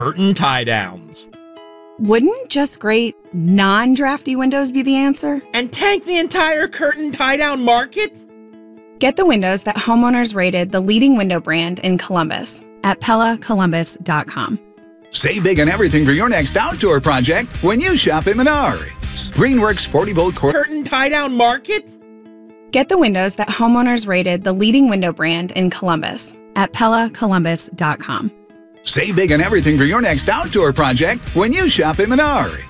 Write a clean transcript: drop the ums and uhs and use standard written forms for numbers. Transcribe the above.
Curtain tie downs. Wouldn't just great, non-drafty windows be the answer? And tank the entire curtain tie down market? Get the windows that homeowners rated the leading window brand in Columbus at PellaColumbus.com. Save big on everything for your next outdoor project when you shop at Menards. Greenworks Sporty Bolt Curtain tie down market? Get the windows that homeowners rated the leading window brand in Columbus at PellaColumbus.com. Save big on everything for your next outdoor project when you shop at Menards.